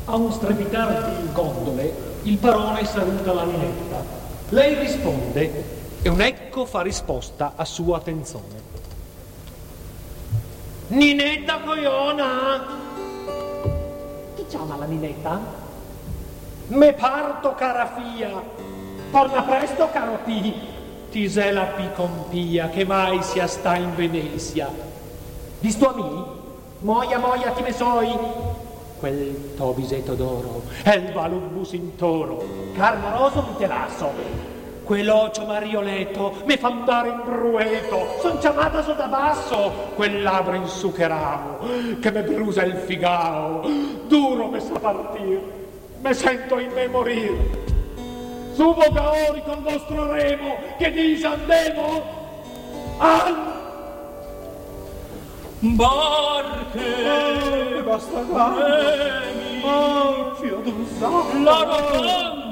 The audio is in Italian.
A un strepitar di gondole, il barone saluta la Ninetta. Lei risponde e un ecco fa risposta a sua attenzione. Ninetta cogliona! Chi chiama la Ninetta? Me parto, cara fia. Torna presto, caro ti se la picompia che mai sia sta in Venezia. Visto a mi? Moia ti me soi? Quel tobisetto d'oro, el valumbus in toro, carmoroso mi telasso, quell'ocio marioletto, me fa andare in brueto, son chiamata so da basso, quel labbro insucherao, che me brusa il figao, duro me sa partir, me sento in me morir. Su vogaori col vostro remo, che dise andemo al... Barche, basta qua, fio d'un la rotonda